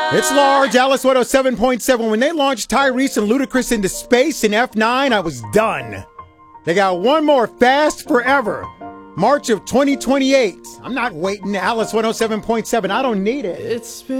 It's large, Alice 107.7. When they launched Tyrese and Ludacris into space in F9, I was done. They got one more, Fast Forever. March of 2028. I'm not waiting, Alice 107.7. I don't need it. It's been